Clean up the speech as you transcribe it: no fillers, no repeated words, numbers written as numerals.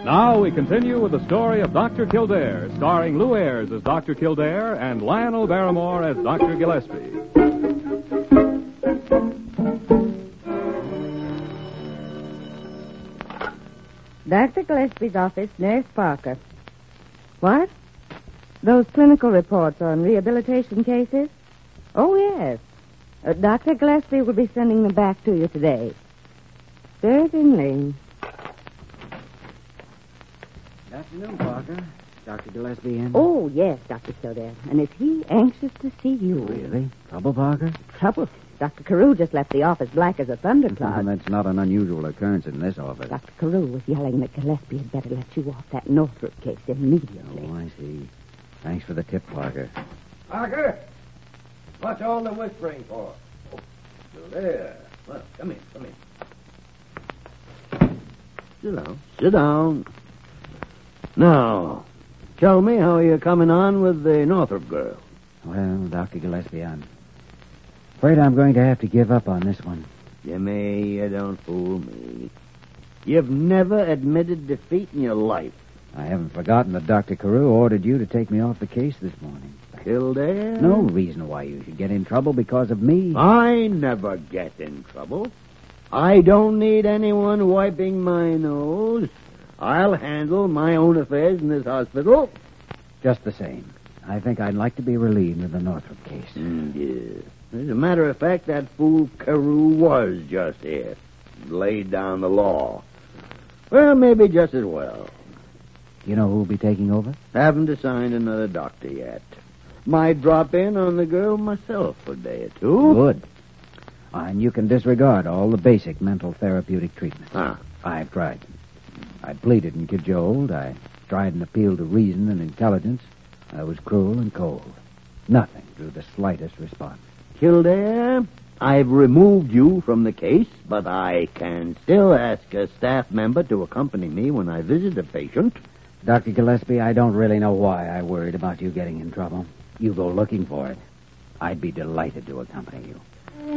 Now we continue with the story of Dr. Kildare, starring Lou Ayres as Dr. Kildare and Lionel Barrymore as Dr. Gillespie. Dr. Gillespie's office, Nurse Parker. What? Those clinical reports on rehabilitation cases? Oh, yes. Dr. Gillespie will be sending them back to you today. Certainly. Good afternoon, Parker. Dr. Gillespie in? Oh, yes, Dr. Kildare. And is he anxious to see you? Really? Trouble, Parker? Trouble. Dr. Carew just left the office black as a thundercloud. That's not an unusual occurrence in this office. Dr. Carew was yelling that Gillespie had better let you off that Northrop case immediately. Oh, I see. Thanks for the tip, Parker. Parker, what's all the whispering for? Oh, there. Well, come in. Sit down. Now, tell me how you're coming on with the Northrop girl. Well, Dr. Gillespie, I'm afraid I'm going to have to give up on this one. Jimmy, you don't fool me. You've never admitted defeat in your life. I haven't forgotten that Dr. Carew ordered you to take me off the case this morning. Kildare? No reason why you should get in trouble because of me. I never get in trouble. I don't need anyone wiping my nose. I'll handle my own affairs in this hospital. Just the same, I think I'd like to be relieved of the Northrop case. Yeah. As a matter of fact, that fool Carew was just here. Laid down the law. Well, maybe just as well. You know who'll be taking over? Haven't assigned another doctor yet. Might drop in on the girl myself for a day or two. Good. And you can disregard all the basic mental therapeutic treatment. I've tried. I pleaded and cajoled. I tried an appeal to reason and intelligence. I was cruel and cold. Nothing drew the slightest response. Kildare, I've removed you from the case, but I can still ask a staff member to accompany me when I visit a patient. Dr. Gillespie, I don't really know why I worried about you getting in trouble. You go looking for it. I'd be delighted to accompany you.